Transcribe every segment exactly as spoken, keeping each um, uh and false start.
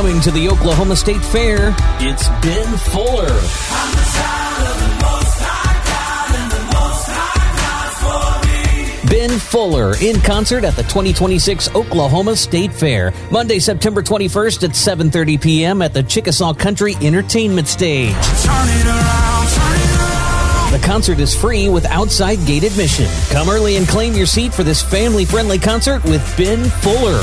Coming to the Oklahoma State Fair, it's Ben Fuller. On the side of the Most High God and the Most High God for me. Ben Fuller in concert at the twenty twenty-six Oklahoma State Fair, Monday, September twenty-first at seven thirty p.m. at the Chickasaw Country Entertainment Stage. Turn it around, turn it around. The concert is free with outside gate admission. Come early and claim your seat for this family-friendly concert with Ben Fuller.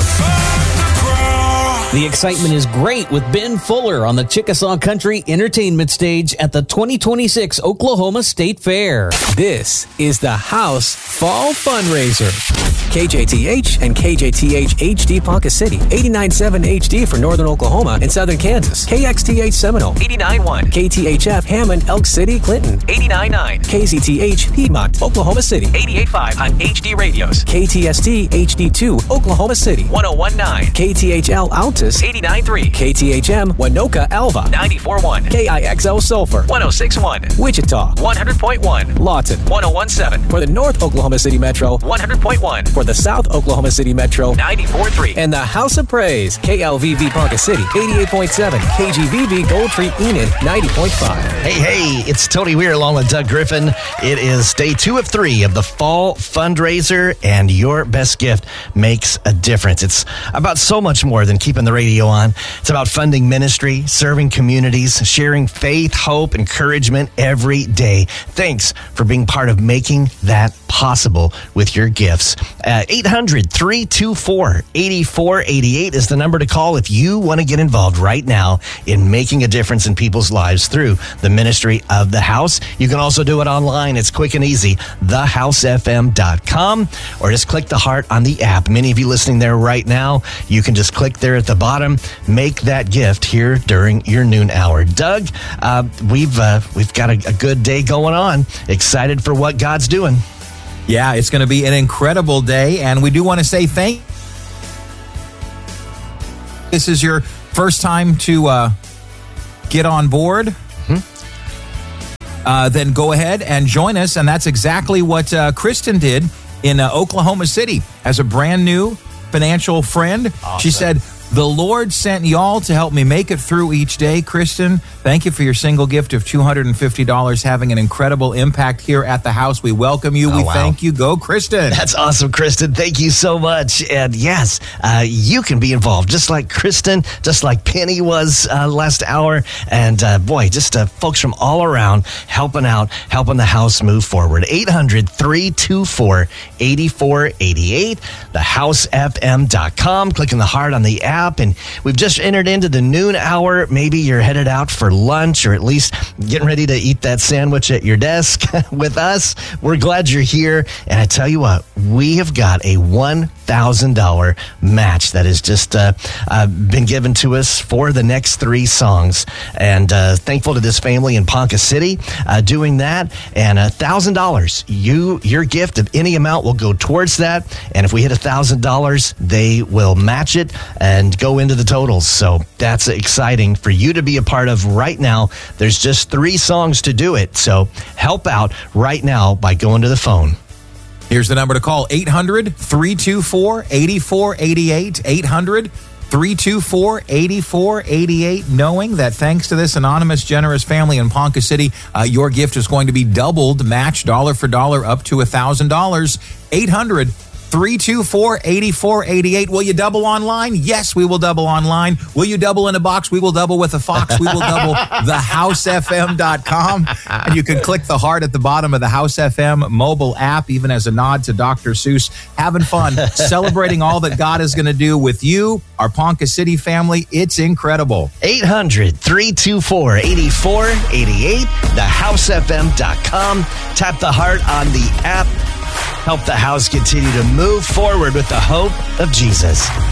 The excitement is great with Ben Fuller on the Chickasaw Country Entertainment Stage at the twenty twenty-six Oklahoma State Fair. This is the House Fall Fundraiser. K J T H and K J T H H D Ponca City, eighty-nine point seven H D for Northern Oklahoma and Southern Kansas. K X T H Seminole, eighty-nine point one. K T H F Hammond, Elk City, Clinton, eighty-nine point nine. K Z T H Piedmont, Oklahoma City, eighty-eight point five on H D radios. K T S T H D two, Oklahoma City, one oh one point nine. K T H L Altus, eighty-nine point three. K T H M Winoka Alva, ninety-four point one. K I X L Sulphur, one oh six point one. Wichita, one hundred point one. Lawton, one oh one point seven. For the North Oklahoma City Metro, one hundred point one. For the South Oklahoma City Metro, ninety-four point three. And the House of Praise, K L V V Ponca City, eighty-eight point seven. K G V V Gold Tree Enid, ninety point five. Hey, hey, it's Tony Weir along with Doug Griffin. It is day two of three of the Fall Fundraiser, and your best gift makes a difference. It's about so much more than keeping the radio on. It's about funding ministry, serving communities, sharing faith, hope, encouragement every day. Thanks for being part of making that possible with your gifts. Uh, eight hundred, three two four, eight four eight eight is the number to call if you want to get involved right now in making a difference in people's lives through the ministry of the House. You can also do it online. It's quick and easy, the house f m dot com, or just click the heart on the app. Many of you listening there right now, you can just click there at the bottom, make that gift here during your noon hour. Doug, uh, we've uh, we've got a, a good day going on. Excited for what God's doing. Yeah, it's going to be an incredible day, and we do want to say thank you. This is your first time to uh, get on board. Mm-hmm. Uh, then go ahead and join us, and that's exactly what uh, Kristen did in uh, Oklahoma City as a brand new financial friend. Awesome. She said, "The Lord sent y'all to help me make it through each day." Kristen, thank you for your single gift of two hundred fifty dollars, having an incredible impact here at the house. We welcome you. Oh, we wow. thank you. Go, Kristen. That's awesome, Kristen. Thank you so much. And yes, uh, you can be involved just like Kristen, just like Penny was uh, last hour. And uh, boy, just uh, folks from all around helping out, helping the house move forward. eight hundred, three two four, eight four eight eight, the house f m dot com. Clicking the heart on the app. And we've just entered into the noon hour. Maybe you're headed out for lunch, or at least getting ready to eat that sandwich at your desk with us. We're glad you're here. And I tell you what, we have got a one thousand dollars match that has just uh, uh, been given to us for the next three songs. And uh, thankful to this family in Ponca City uh, doing that. And one thousand dollars, you, your gift of any amount will go towards that. And if we hit one thousand dollars, they will match it and go into the totals. So that's exciting for you to be a part of right now. There's just three songs to do it. So help out right now by going to the phone. Here's the number to call, eight hundred, three two four, eight four eight eight, eight hundred, three two four, eight four eight eight, knowing that thanks to this anonymous, generous family in Ponca City, uh, your gift is going to be doubled, matched dollar for dollar up to one thousand dollars. eight hundred, three two four, eight four eight eight. Will you double online? Yes, we will double online. Will you double in a box? We will double with a fox. We will double the house f m dot com. And you can click the heart at the bottom of the House F M mobile app, even as a nod to Doctor Seuss. Having fun, celebrating all that God is going to do with you, our Ponca City family. It's incredible. eight hundred, three two four, eight four eight eight, the house f m dot com. Tap the heart on the app. Help the house continue to move forward with the hope of Jesus.